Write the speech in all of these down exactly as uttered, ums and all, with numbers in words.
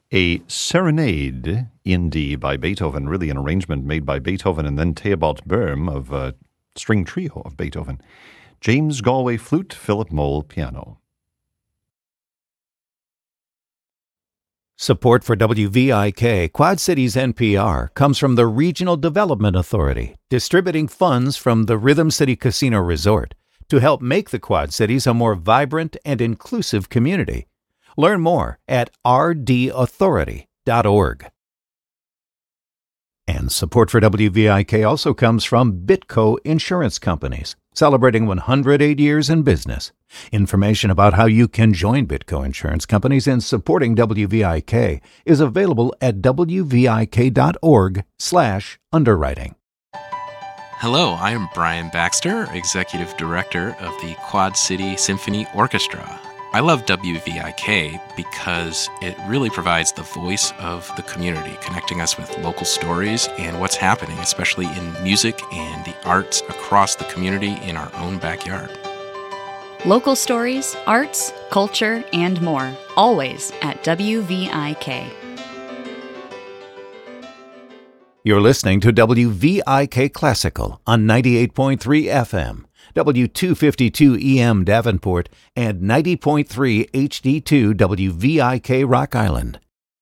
A Serenade in D by Beethoven, really an arrangement made by Beethoven and then Theobald Böhm of a string trio of Beethoven. James Galway flute, Philip Moll piano. Support for W V I K, Quad Cities N P R, comes from the Regional Development Authority, distributing funds from the Rhythm City Casino Resort to help make the Quad Cities a more vibrant and inclusive community. Learn more at r d authority dot org. And support for W V I K also comes from Bitco Insurance Companies, celebrating one hundred eight years in business. Information about how you can join Bitco Insurance Companies in supporting W V I K is available at w v i k dot org slash underwriting. Hello, I am Brian Baxter, Executive Director of the Quad City Symphony Orchestra. I love W V I K because it really provides the voice of the community, connecting us with local stories and what's happening, especially in music and the arts across the community in our own backyard. Local stories, arts, culture, and more, always at W V I K. You're listening to W V I K Classical on ninety-eight point three F M. W two fifty-two E M Davenport, and ninety point three H D two W V I K Rock Island.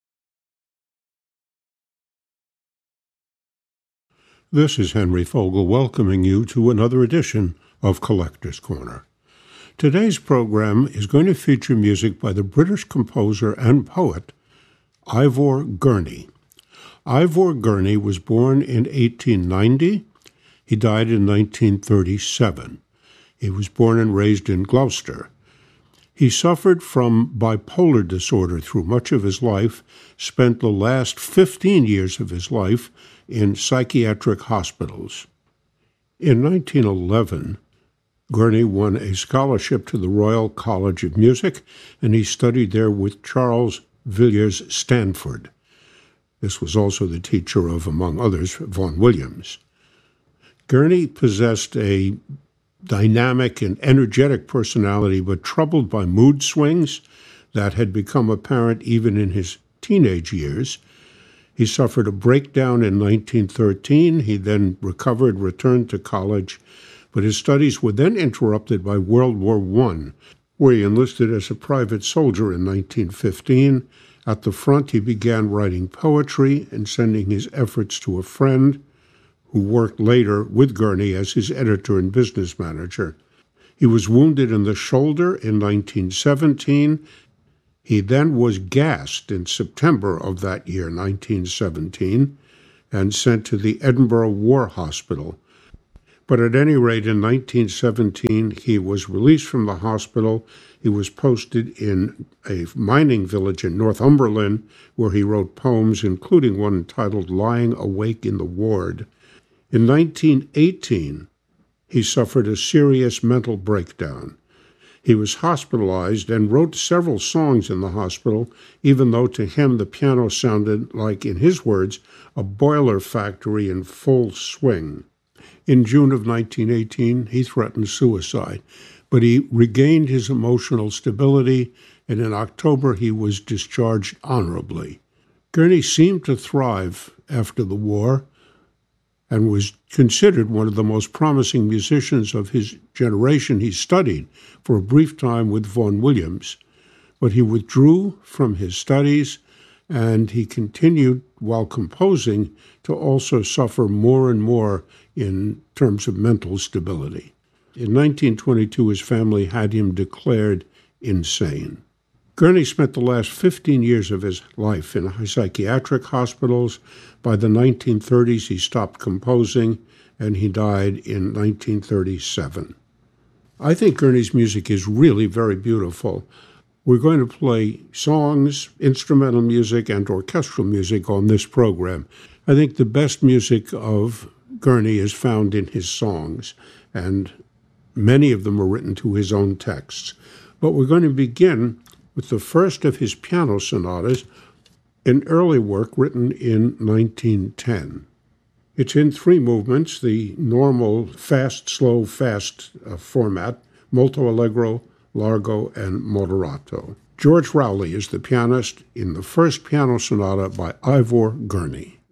This is Henry Fogel welcoming you to another edition of Collector's Corner. Today's program is going to feature music by the British composer and poet Ivor Gurney. Ivor Gurney was born in eighteen ninety. He died in nineteen thirty-seven. He was born and raised in Gloucester. He suffered from bipolar disorder through much of his life, spent the last fifteen years of his life in psychiatric hospitals. In nineteen eleven, Gurney won a scholarship to the Royal College of Music, and he studied there with Charles Villiers Stanford. This was also the teacher of, among others, Vaughan Williams. Gurney possessed a dynamic and energetic personality, but troubled by mood swings that had become apparent even in his teenage years. He suffered a breakdown in nineteen thirteen. He then recovered, returned to college, but his studies were then interrupted by World War One, where he enlisted as a private soldier in nineteen fifteen. At the front, he began writing poetry and sending his efforts to a friend who worked later with Gurney as his editor and business manager. He was wounded in the shoulder in nineteen seventeen. He then was gassed in September of that year, nineteen seventeen, and sent to the Edinburgh War Hospital. But at any rate, in nineteen seventeen, he was released from the hospital. He was posted in a mining village in Northumberland, where he wrote poems, including one entitled Lying Awake in the Ward. In nineteen eighteen, he suffered a serious mental breakdown. He was hospitalized and wrote several songs in the hospital, even though to him the piano sounded like, in his words, a boiler factory in full swing. In June of nineteen eighteen, he threatened suicide, but he regained his emotional stability, and in October he was discharged honorably. Gurney seemed to thrive after the war and was considered one of the most promising musicians of his generation. He studied for a brief time with Vaughan Williams, but he withdrew from his studies, and he continued, while composing, to also suffer more and more in terms of mental stability. In nineteen twenty-two, his family had him declared insane. Gurney spent the last fifteen years of his life in psychiatric hospitals. By the nineteen thirties, he stopped composing, and he died in nineteen thirty-seven. I think Gurney's music is really very beautiful. We're going to play songs, instrumental music, and orchestral music on this program. I think the best music of Gurney is found in his songs, and many of them are written to his own texts. But we're going to begin with the first of his piano sonatas, an early work written in nineteen ten. It's in three movements, the normal fast, slow, fast uh, format, molto allegro, largo, and moderato. George Rowley is the pianist in the first piano sonata by Ivor Gurney.